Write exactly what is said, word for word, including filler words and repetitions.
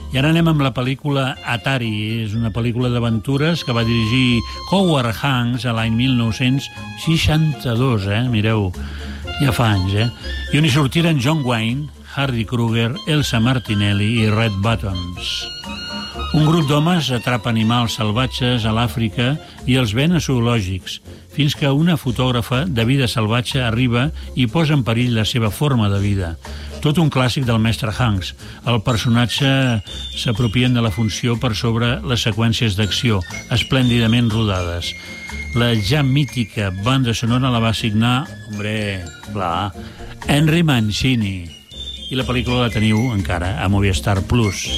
I ara anem amb la pel·lícula Atari. És una pel·lícula d'aventures que va dirigir Howard Hawks a l'any mil nou-cents seixanta-dos, eh? Mireu, ja fa anys, eh? I on hi sortiren John Wayne, Hardy Kruger, Elsa Martinelli i Red Buttons. Un grup d'homes atrapa animals salvatges a l'Àfrica i els ven a zoològics, fins que una fotògrafa de vida salvatge arriba i posa en perill la seva forma de vida. Tot un clàssic del mestre Hanks. El personatge s'apropien de la funció per sobre les seqüències d'acció, esplèndidament rodades. La ja mítica banda sonora la va signar, hombre, clar, Henry Mancini. I la pel·lícula la teniu encara a Movistar Plus.